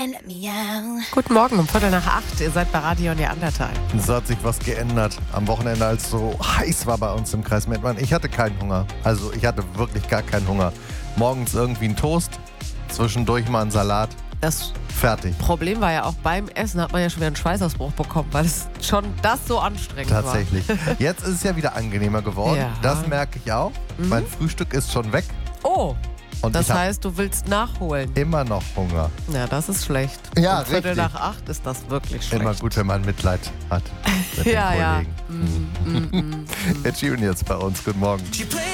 Guten Morgen, um 7:45. Ihr seid bei Radio Neandertal. Es hat sich was geändert am Wochenende, als es so heiß war bei uns im Kreis Mettmann. Ich hatte keinen Hunger. Also ich hatte wirklich gar keinen Hunger. Morgens irgendwie ein Toast, zwischendurch mal ein Salat. Das Fertig. Problem war ja auch beim Essen, hat man ja schon wieder einen Schweißausbruch bekommen, weil es schon das so anstrengend Tatsächlich. Jetzt ist es ja wieder angenehmer geworden. Ja. Das merke ich auch. Mein Frühstück ist schon weg. war. Oh, Und das ich habe heißt, du willst nachholen. immer noch Hunger. Ja, das ist schlecht. Ja, um 7:45 richtig. ist das wirklich schlecht. Immer gut, wenn man Mitleid hat mit Ja, den ja. Kollegen. Ed Sheeran jetzt bei uns. Guten Morgen.